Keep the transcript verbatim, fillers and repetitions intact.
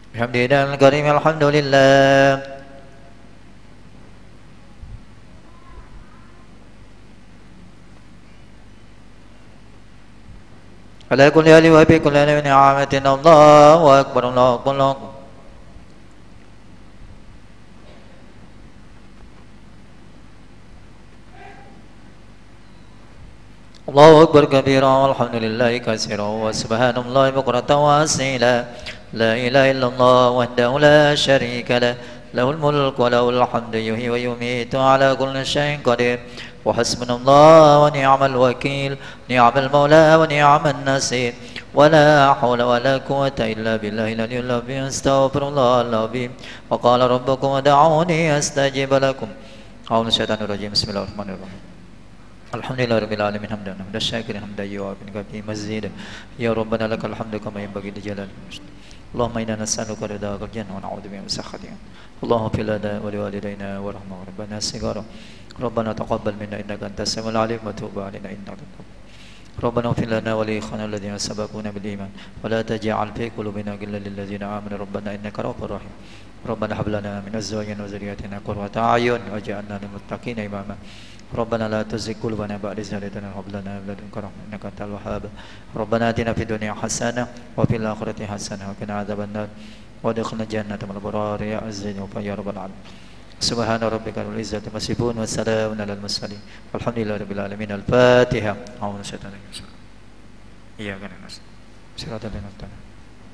بحمده الكريم الحمد لله على كل حال وفي كل حال من نعمة. الله أكبر الله أكبر الله أكبر. الله أكبر كبيرا والحمد لله كثيرا وسبحان الله بكرة وأصيلا. لا إله إلا الله وحده لا شريك له له الملك وله الحمد يحيي ويميت على كل شيء قدير. وحسبنا الله ونعم الوكيل نعم المولى ونعم النصير. ولا حول ولا قوة إلا بالله العلي العظيم. استغفر الله العظيم. وقال ربكم ادعوني أستجب لكم. أعوذ من الشيطان الرجيم. بسم الله الرحمن الرحيم. الحمد لله رب العالمين حمدا حمدا الشاكرين حمدا يوافي نعمه مزيدا. يا ربنا لك الحمد كما ينبغي لجلال وجهك. اللهم انا نسالك رضاك الجنه ونعوذ بك من سخطك. اللهم اغفر لنا ولوالدينا وارحمنا ربنا صغارا. ربنا تقبل منا انك انت السميع العليم وتوب علينا انك انت التواب. ربنا اغفر لنا ولاخواننا الذين سبقونا بالايمان ولا تجعل في قلوبنا غلا للذين امنوا ربنا انك رؤوف رحيم. ربنا هب لنا من ازواجنا وذرياتنا قرة اعين واجعلنا للمتقين اماما. ربنا لا تزغ قلوبنا بعد إذ هديتنا وهب لنا من لدنك رحمة إنك أنت الوهاب. ربنا آتنا في الدنيا حسنة وفي الآخرة حسنة وقنا عذاب النار وادخلنا الجنة مع الأبرار يا عز وجل يا رب العالمين. سبحان ربك رب العزة عما يصفون وسلام على المرسلين والحمد لله رب العالمين. الفاتحة. أعوذ بالله من الشيطان الرجيم. إياك نعبد وإياك نستعين.